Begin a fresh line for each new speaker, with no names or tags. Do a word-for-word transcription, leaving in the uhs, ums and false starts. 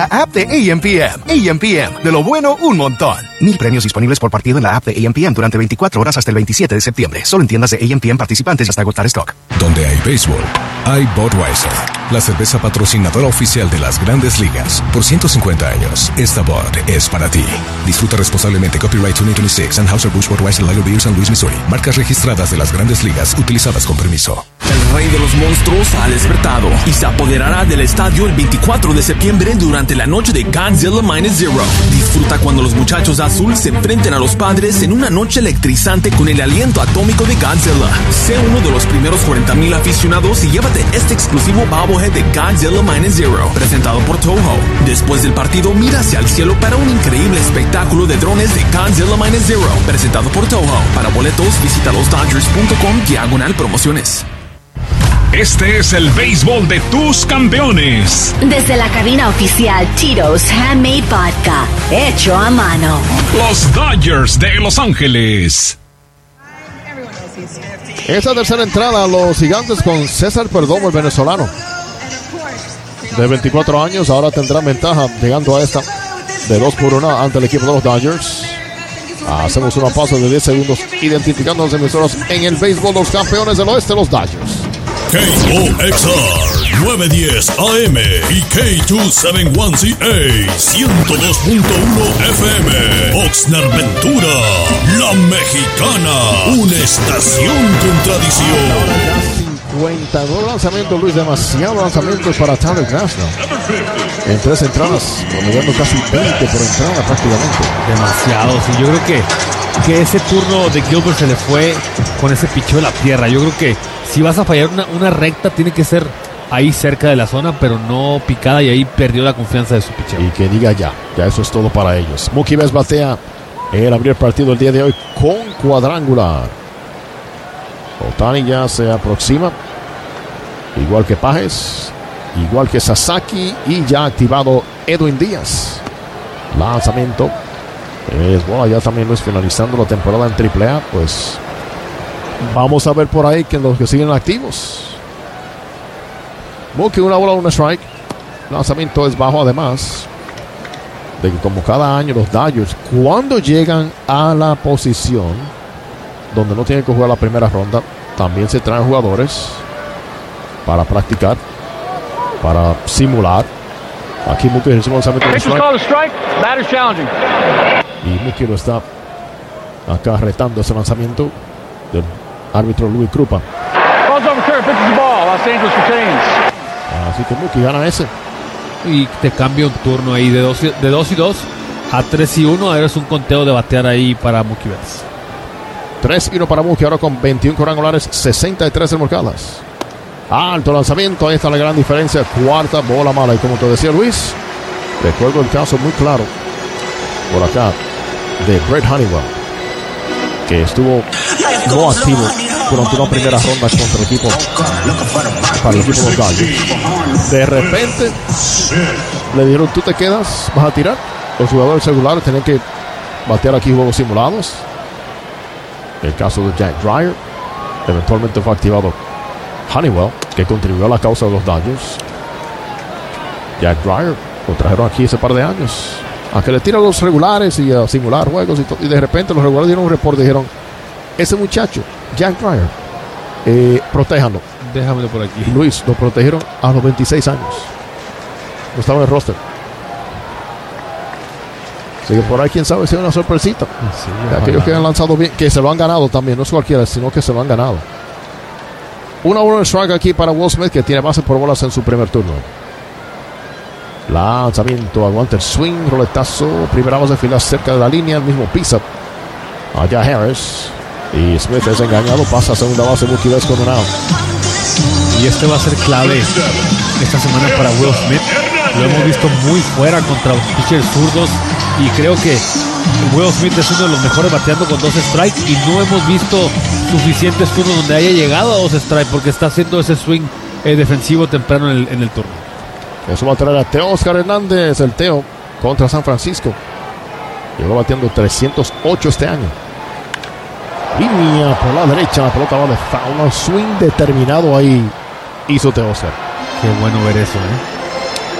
la app de A M P M. A M P M, de lo bueno, un montón. Mil premios disponibles por partido en la app de A M P M durante veinticuatro horas hasta el veintisiete de septiembre. Solo en tiendas de A M P M participantes hasta agotar stock.
Donde hay béisbol, hay Budweiser, la cerveza patrocinadora oficial de las Grandes Ligas. Por ciento cincuenta años, esta Bud es para ti. Disfruta responsablemente. Copyright dos mil veintiséis. Anheuser-Busch Budweiser Lager Beer, San Luis, Missouri. Marcas registradas de las Grandes Ligas utilizadas con permiso.
El rey de los monstruos ha despertado y se apoderará del estadio el veinticuatro de septiembre durante la noche de Godzilla Minus Zero. Disfruta cuando los muchachos azul se enfrenten a los padres en una noche electrizante con el aliento atómico de Godzilla. Sé uno de los primeros cuarenta mil aficionados y llévate este exclusivo bobblehead de Godzilla Minus Zero, presentado por Toho. Después del partido, mira hacia el cielo para un increíble espectáculo de drones de Godzilla Minus Zero, presentado por Toho. Para boletos, visita los dodgers punto com diagonal promociones.
Este es el béisbol de tus campeones.
Desde la cabina oficial Tito's Handmade Vodka, hecho a mano.
Los Dodgers de Los Ángeles.
Esa tercera entrada, los Gigantes con César Perdomo, el venezolano. De veinticuatro años, ahora tendrán ventaja llegando a esta de dos por uno ante el equipo de los Dodgers. Hacemos una pausa de diez segundos identificando las emisoras en el béisbol, los campeones del oeste, los Dodgers.
K O X R nueve diez A M y K dos setenta y uno C A ciento dos punto uno F M. Oxnard Ventura, la mexicana, una estación con tradición.
cincuenta y nueve lanzamientos, Luis, demasiado lanzamientos para Tyler Glasnow. En tres entradas, promediando casi veinte por entrada prácticamente.
Demasiado, sí, yo creo que, que ese turno de Gilbert se le fue con ese picheo de la tierra. Yo creo que si vas a fallar una, una recta, tiene que ser ahí cerca de la zona, pero no picada, y ahí perdió la confianza de su picheo.
Y que diga ya, ya eso es todo para ellos. Mookie Betts batea el abrir partido el día de hoy con cuadrangular. Ohtani ya se aproxima, igual que Pages, igual que Sasaki, y ya activado Edwin Díaz. Lanzamiento es bola, ya también no es finalizando la temporada en triple A, pues vamos a ver por ahí que los que siguen activos. Mookie, una bola, un strike. Lanzamiento es bajo, además de que como cada año los Dodgers, cuando llegan a la posición donde no tienen que jugar la primera ronda, también se traen jugadores para practicar, para simular. Aquí Mookie recibe un lanzamiento de strike. Y Mookie lo está acá retando ese lanzamiento del árbitro Luis Krupa. Así que Mookie gana ese.
Y te cambia un turno ahí de dos y dos a tres y uno. Ahora es un conteo de batear ahí para Mookie Betts.
tres y uno para Mookie, ahora con veintiún cuadrangulares, sesenta y tres remolcadas. Alto lanzamiento, ahí está la gran diferencia. Cuarta bola mala. Y como te decía Luis, recuerdo el caso muy claro por acá de Brett Honeywell, que estuvo no activo durante una primera ronda contra el equipo, para el equipo de los Dodgers. De repente le dijeron: tú te quedas, vas a tirar. Los jugadores regulares tenían que batear aquí juegos simulados. El caso de Jack Dreyer, eventualmente fue activado Honeywell, que contribuyó a la causa de los Dodgers. Jack Dreyer lo trajeron aquí hace par de años a que le tiran los regulares y a simular juegos, y, y de repente los regulares dieron un reporte y dijeron: ese muchacho, Jack Dreyer, eh, protéjanlo.
Déjamelo por aquí.
Luis, lo protegieron a los veintiséis años. No estaba en el roster. Así que por ahí, quién sabe si es una sorpresita. Sí, aquellos que han lanzado bien, que se lo han ganado también, no es cualquiera, sino que se lo han ganado. Una bola de strike aquí para Will Smith, que tiene base por bolas en su primer turno. Lanzamiento, aguanta el swing, roletazo, primera base, fila cerca de la línea, el mismo pisa allá Harris, y Smith es engañado, pasa a segunda base, Mookie Betts con un out.
Y este va a ser clave esta semana para Will Smith. Lo hemos visto muy fuera contra los pitchers zurdos, y creo que Will Smith es uno de los mejores bateando con dos strikes, y no hemos visto suficientes turnos donde haya llegado a dos strikes, porque está haciendo ese swing eh, defensivo temprano en el, en el turno.
Eso va a traer a Teo Oscar Hernández, el Teo, contra San Francisco. Llegó batiendo trescientos ocho este año. Línea por la derecha, la pelota va de foul. Un swing determinado ahí hizo Teo Oscar.
Qué bueno ver eso, ¿eh?